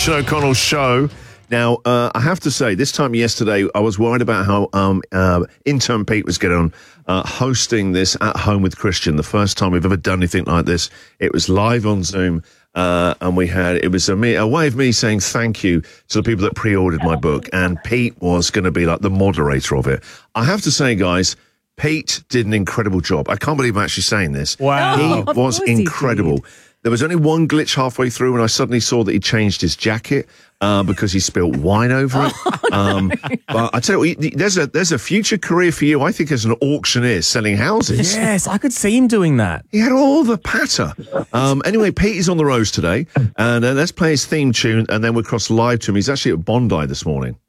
Sian O'Connell show. Now, I have to say, this time yesterday, I was worried about how intern Pete was getting on hosting this At Home with Christian. The first time we've ever done anything like this. It was live on Zoom, and it was a way of me saying thank you to the people that pre-ordered my book, and Pete was going to be like the moderator of it. I have to say, guys, Pete did an incredible job. I can't believe I'm actually saying this. Wow. He was incredible. There was only one glitch halfway through, and I suddenly saw that he changed his jacket because he spilled wine over it. But I tell you, there's a future career for you, I think, as an auctioneer selling houses. Yes, I could see him doing that. He had all the patter. Anyway, Pete is on the road today, and let's play his theme tune, and then we'll cross live to him. He's actually at Bondi this morning.